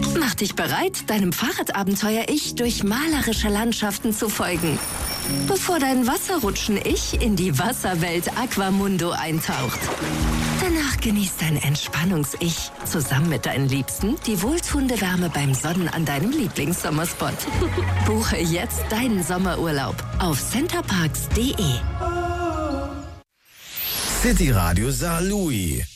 Mach dich bereit, deinem Fahrradabenteuer-Ich durch malerische Landschaften zu folgen, bevor dein Wasserrutschen-Ich in die Wasserwelt Aquamundo eintaucht. Danach genießt dein Entspannungs-Ich zusammen mit deinen Liebsten die wohltuende Wärme beim Sonnen an deinem Lieblingssommerspot. Buche jetzt deinen Sommerurlaub auf centerparks.de. City Radio Saarlouis.